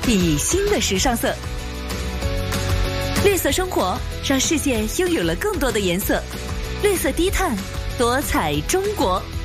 以新的时尚色。绿色生活让世界拥有了更多的颜色，绿色低碳，多彩中国。